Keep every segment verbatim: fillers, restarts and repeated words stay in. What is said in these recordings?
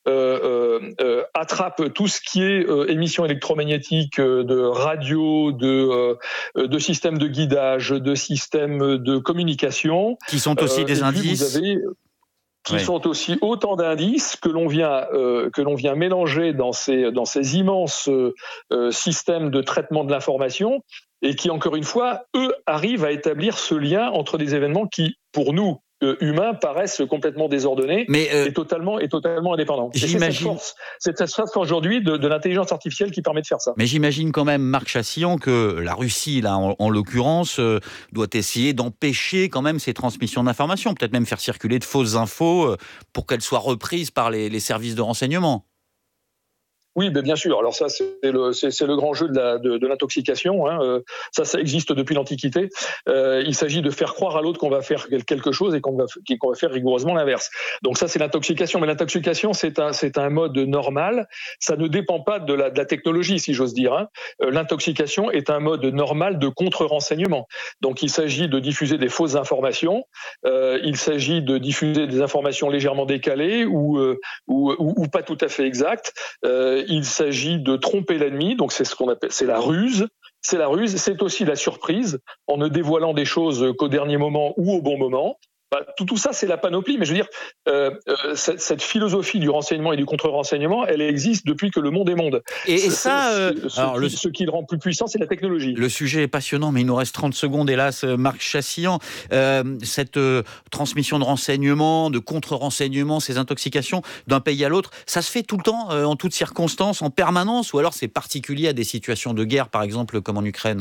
euh, euh, euh, attrape tout ce qui est euh, émissions électromagnétiques euh, de radio, de, euh, de systèmes de guidage, de systèmes de communication. Qui sont aussi Euh, des et puis indices. vous avez qui Ouais. sont aussi autant d'indices que l'on vient euh, que l'on vient mélanger dans ces dans ces immenses euh, systèmes de traitement de l'information et qui encore une fois eux arrivent à établir ce lien entre des événements qui pour nous euh, humains paraissent complètement désordonnés Mais euh, et totalement et totalement indépendants. Et c'est cette j'imagine. force, c'est cette force aujourd'hui de, de l'intelligence artificielle qui permet de faire ça. Mais j'imagine quand même, Marc Chassillon, que la Russie, là, en, en l'occurrence, euh, doit essayer d'empêcher quand même ces transmissions d'informations, peut-être même faire circuler de fausses infos euh, pour qu'elles soient reprises par les, les services de renseignement. Oui, mais bien sûr. Alors ça, c'est le, c'est, c'est le grand jeu de, la, de, de l'intoxication. Hein. Euh, ça, ça existe depuis l'Antiquité. Euh, il s'agit de faire croire à l'autre qu'on va faire quelque chose et qu'on va, qu'on va faire rigoureusement l'inverse. Donc ça, c'est l'intoxication. Mais l'intoxication, c'est un, c'est un mode normal. Ça ne dépend pas de la, de la technologie, si j'ose dire. Hein. Euh, l'intoxication est un mode normal de contre-renseignement. Donc il s'agit de diffuser des fausses informations. Euh, il s'agit de diffuser des informations légèrement décalées ou, euh, ou, ou, ou pas tout à fait exactes. Euh, Il s'agit de tromper l'ennemi, donc c'est ce qu'on appelle, c'est la ruse. C'est la ruse, c'est aussi la surprise, en ne dévoilant des choses qu'au dernier moment ou au bon moment. Bah, tout, tout ça, c'est la panoplie. Mais je veux dire, euh, euh, cette, cette philosophie du renseignement et du contre-renseignement, elle existe depuis que le monde est monde. Et, et C'est- ça, c'est- euh, ce, alors qui, le, ce qui le rend plus puissant, c'est la technologie. le sujet est passionnant, mais il nous reste trente secondes, hélas, Marc Chassillon. Euh, cette euh, transmission de renseignements, de contre-renseignements, ces intoxications d'un pays à l'autre, ça se fait tout le temps, euh, en toutes circonstances, en permanence, ou alors c'est particulier à des situations de guerre, par exemple, comme en Ukraine ?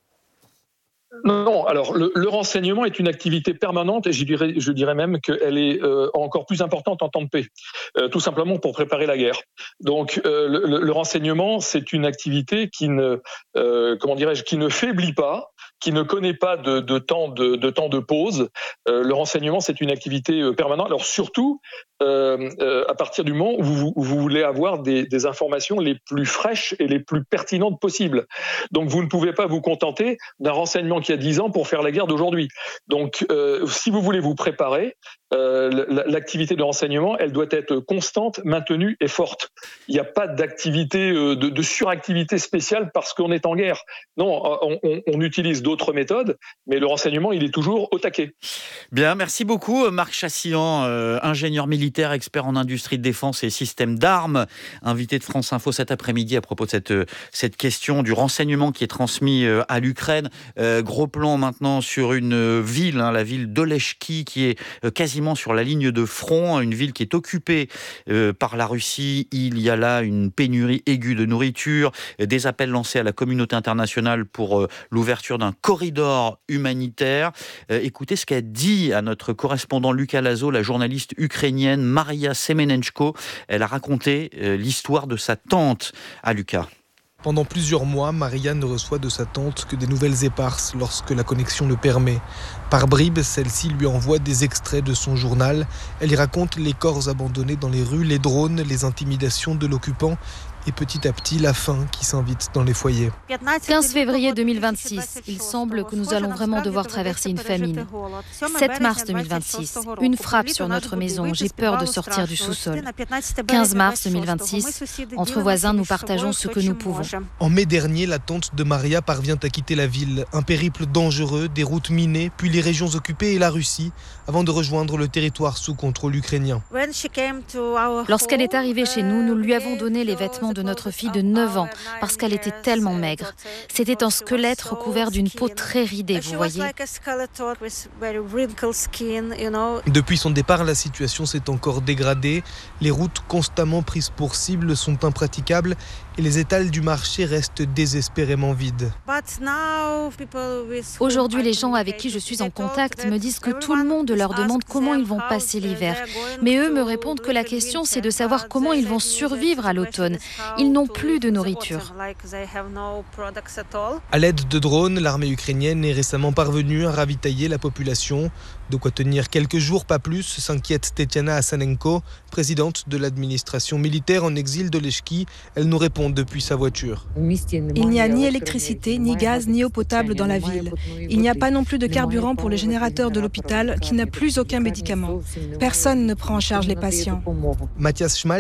Non, alors le, le renseignement est une activité permanente et je dirais, je dirais même qu'elle est euh, encore plus importante en temps de paix, euh, tout simplement pour préparer la guerre. Donc euh, le, le renseignement, c'est une activité qui ne, euh, comment dirais-je, qui ne faiblit pas, qui ne connaît pas de, de temps de, de temps de pause. Euh, le renseignement, c'est une activité euh, permanente. Alors surtout euh, euh, à partir du moment où vous, où vous voulez avoir des, des informations les plus fraîches et les plus pertinentes possibles. Donc vous ne pouvez pas vous contenter d'un renseignement qui a dix ans pour faire la guerre d'aujourd'hui. Donc, euh, si vous voulez vous préparer, euh, l'activité de renseignement, elle doit être constante, maintenue et forte. Il n'y a pas d'activité, euh, de, de suractivité spéciale parce qu'on est en guerre. Non, on, on, on utilise d'autres méthodes, mais le renseignement, il est toujours au taquet. Bien, merci beaucoup, Marc Chassillon, euh, ingénieur militaire, expert en industrie de défense et système d'armes, invité de France Info cet après-midi à propos de cette, cette question du renseignement qui est transmis euh, à l'Ukraine. Euh, gros plan maintenant sur une ville, hein, la ville d'Oleshki, qui est euh, quasiment sur la ligne de front, une ville qui est occupée euh, par la Russie. Il y a là une pénurie aiguë de nourriture, des appels lancés à la communauté internationale pour euh, l'ouverture d'un corridor humanitaire. Euh, écoutez ce qu'a dit à notre correspondant Lucas Lazo, la journaliste ukrainienne Maria Semenenchko. Elle a raconté euh, l'histoire de sa tante à Lucas. Pendant plusieurs mois, Maria ne reçoit de sa tante que des nouvelles éparses lorsque la connexion le permet. Par bribes, celle-ci lui envoie des extraits de son journal. Elle y raconte les corps abandonnés dans les rues, les drones, les intimidations de l'occupant et petit à petit la faim qui s'invite dans les foyers. quinze février deux mille vingt-six, il semble que nous allons vraiment devoir traverser une famine. sept mars deux mille vingt-six, une frappe sur notre maison, j'ai peur de sortir du sous-sol. quinze mars deux mille vingt-six, entre voisins, nous partageons ce que nous pouvons. En mai dernier, la tante de Maria parvient à quitter la ville. Un périple dangereux, des routes minées, puis les régions occupées et la Russie, avant de rejoindre le territoire sous contrôle ukrainien. Lorsqu'elle est arrivée chez nous, nous lui avons donné les vêtements de notre fille de neuf ans, parce qu'elle était tellement maigre. C'était un squelette recouvert d'une peau très ridée, vous voyez. Depuis son départ, la situation s'est encore dégradée. Les routes constamment prises pour cible sont impraticables et les étals du marché restent désespérément vides. Aujourd'hui, les gens avec qui je suis en contact me disent que tout le monde leur demande comment ils vont passer l'hiver. Mais eux me répondent que la question, c'est de savoir comment ils vont survivre à l'automne. Ils n'ont plus de nourriture. À l'aide de drones, l'armée ukrainienne est récemment parvenue à ravitailler la population. De quoi tenir quelques jours, pas plus, s'inquiète Tetiana Asanenko, présidente de l'administration militaire en exil d'Oleshki. Elle nous répond depuis sa voiture. Il n'y a ni électricité, ni gaz, ni eau potable dans la ville. Il n'y a pas non plus de carburant pour le générateur de l'hôpital qui n'a plus aucun médicament. Personne ne prend en charge les patients. Mathias Schmal